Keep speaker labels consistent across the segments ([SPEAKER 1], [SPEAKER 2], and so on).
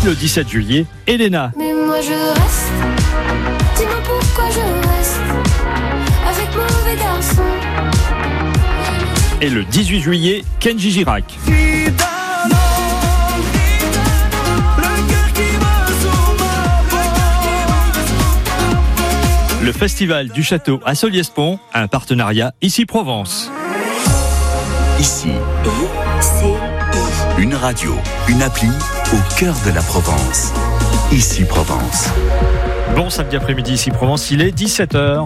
[SPEAKER 1] Le 17 juillet, Elena.
[SPEAKER 2] Mais moi je reste, dis-moi pourquoi je reste avec mauvais garçon.
[SPEAKER 1] Et le 18 juillet, Kenji Girac. Le festival du château à Solliès-Pont, un partenariat Ici Provence.
[SPEAKER 3] Ici, une radio, une appli au cœur de la Provence. Ici Provence.
[SPEAKER 1] Bon samedi après-midi, Ici Provence, il est 17h.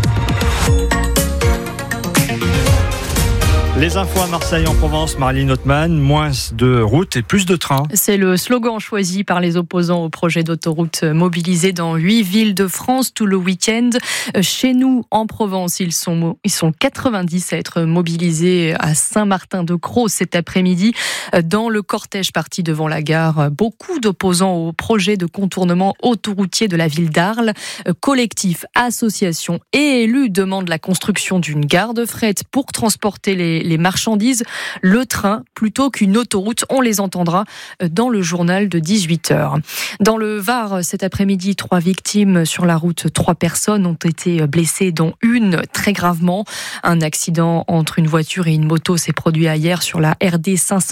[SPEAKER 1] Les infos à Marseille en Provence, Marilyn Hotman, moins de routes et plus de trains.
[SPEAKER 4] C'est le slogan choisi par les opposants au projet d'autoroute mobilisé dans 8 villes de France tout le week-end. Chez nous, en Provence, ils sont 90 à être mobilisés à Saint-Martin-de-Crau cet après-midi. Dans le cortège parti devant la gare, beaucoup d'opposants au projet de contournement autoroutier de la ville d'Arles. Collectifs, associations et élus demandent la construction d'une gare de fret pour transporter les marchandises, le train plutôt qu'une autoroute. On les entendra dans le journal de 18h. Dans le Var, cet après-midi, 3 victimes sur la route. 3 personnes ont été blessées, dont une très gravement. Un accident entre une voiture et une moto s'est produit hier sur la RD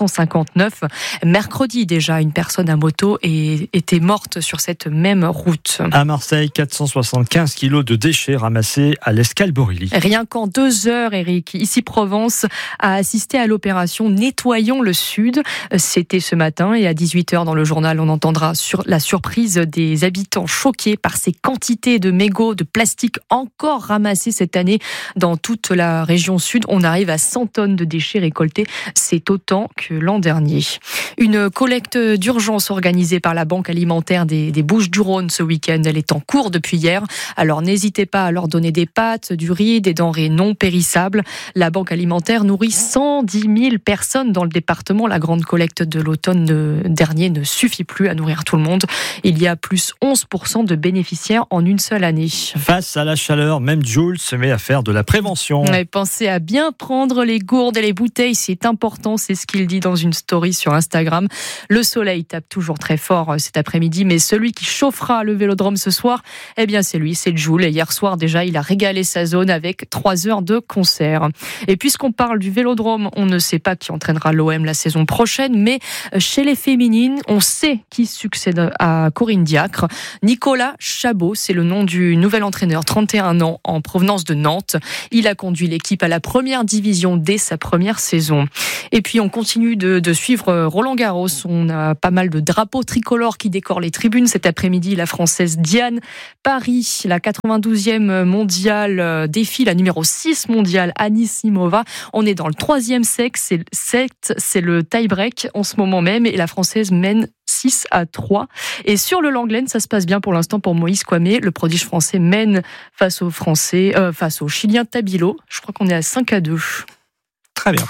[SPEAKER 4] 559. Mercredi déjà, une personne à moto était morte sur cette même route.
[SPEAKER 1] À Marseille, 475 kilos de déchets ramassés à l'Escale-Borilly.
[SPEAKER 4] Rien qu'en 2 heures, Eric, Ici Provence a assisté à l'opération Nettoyons le Sud. C'était ce matin et à 18h dans le journal, on entendra sur la surprise des habitants choqués par ces quantités de mégots de plastique encore ramassés cette année dans toute la région sud. On arrive à 100 tonnes de déchets récoltés. C'est autant que l'an dernier. Une collecte d'urgence organisée par la Banque alimentaire des Bouches-du-Rhône ce week-end. Elle est en cours depuis hier. Alors n'hésitez pas à leur donner des pâtes, du riz, des denrées non périssables. La Banque alimentaire nourrit 110 000 personnes dans le département. La grande collecte de l'automne dernier ne suffit plus à nourrir tout le monde. Il y a plus 11% de bénéficiaires en une seule année.
[SPEAKER 1] Face à la chaleur, même Jules se met à faire de la prévention.
[SPEAKER 4] Pensez à bien prendre les gourdes et les bouteilles, c'est important, c'est ce qu'il dit dans une story sur Instagram. Le soleil tape toujours très fort cet après-midi, mais celui qui chauffera le Vélodrome ce soir, c'est lui, c'est Jules. Et hier soir déjà, il a régalé sa zone avec 3 heures de concert. Et puisqu'on parle du Vélodrome, on ne sait pas qui entraînera l'OM la saison prochaine, mais chez les féminines, on sait qui succède à Corinne Diacre. Nicolas Chabot, c'est le nom du nouvel entraîneur, 31 ans, en provenance de Nantes. Il a conduit l'équipe à la première division dès sa première saison. Et puis on continue de suivre Roland-Garros. On a pas mal de drapeaux tricolores qui décorent les tribunes. Cet après-midi, la Française Diane Paris, la 92e mondiale défie la numéro 6 mondiale Anisimova. On est dans le 3e set, c'est le tie-break en ce moment même et la Française mène 6-3. Et sur le Langlaine, ça se passe bien pour l'instant pour Moïse Kouamé. Le prodige français mène face au Chilien Tabilo. Je crois qu'on est à 5-2.
[SPEAKER 1] Très bien.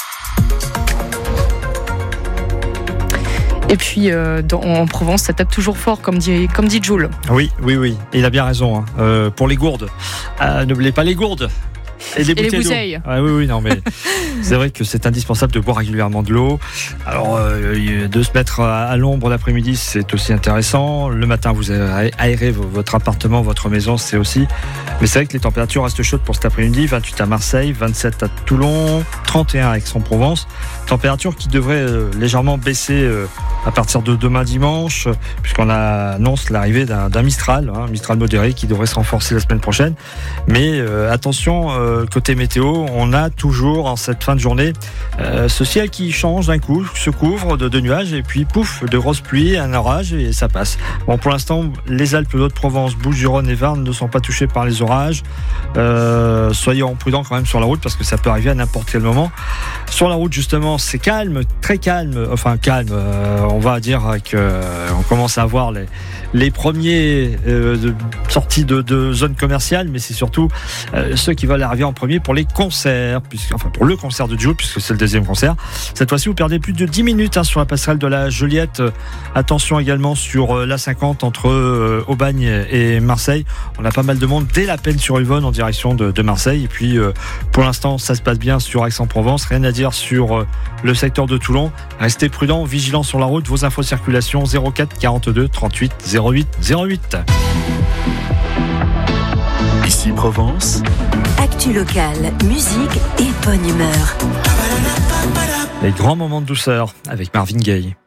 [SPEAKER 4] Et puis en Provence, ça tape toujours fort, comme dit Jules.
[SPEAKER 1] Oui, il a bien raison. Pour les gourdes, n'oubliez pas les gourdes. Et les bouteilles. Ah, oui, non, mais c'est vrai que c'est indispensable de boire régulièrement de l'eau. Alors, de se mettre à l'ombre l'après-midi, c'est aussi intéressant. Le matin, vous aérez votre appartement, votre maison, c'est aussi. Mais c'est vrai que les températures restent chaudes pour cet après-midi. 28 à Marseille, 27 à Toulon, 31 à Aix-en-Provence. Température qui devrait légèrement baisser à partir de demain dimanche, puisqu'on annonce l'arrivée d'un Mistral, Mistral modéré, qui devrait se renforcer la semaine prochaine. Mais attention, côté météo, on a toujours en cette fin de journée ce ciel qui change d'un coup, se couvre de nuages et puis pouf, de grosses pluies, un orage et ça passe. Bon, pour l'instant, les Alpes de Haute-Provence, Bouches-du-Rhône et Varnes ne sont pas touchés par les orages. Soyons prudents quand même sur la route parce que ça peut arriver à n'importe quel moment. Sur la route, justement, c'est calme, très calme. Enfin, calme, on va dire qu'on commence à avoir les premiers sorties de zones commerciales, mais c'est surtout ceux qui veulent arriver en premier pour les concerts, pour le concert de Jul, puisque c'est le deuxième concert. Cette fois-ci, vous perdez plus de 10 minutes sur la passerelle de la Joliette. Attention également sur l'A50 entre Aubagne et Marseille. On a pas mal de monde dès la peine sur Yvonne en direction de Marseille. Et puis, pour l'instant, ça se passe bien sur Aix-en-Provence. Rien à dire sur le secteur de Toulon. Restez prudents, vigilants sur la route. Vos infos circulation 04 42 38 08 08.
[SPEAKER 3] Ici Provence.
[SPEAKER 5] Actu locale, musique et bonne humeur.
[SPEAKER 1] Les grands moments de douceur avec Marvin Gaye.